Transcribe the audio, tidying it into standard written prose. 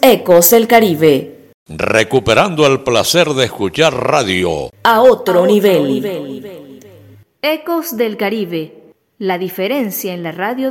Ecos del Caribe. Recuperando el placer de escuchar radio A otro nivel. Ecos del Caribe. La diferencia en la radio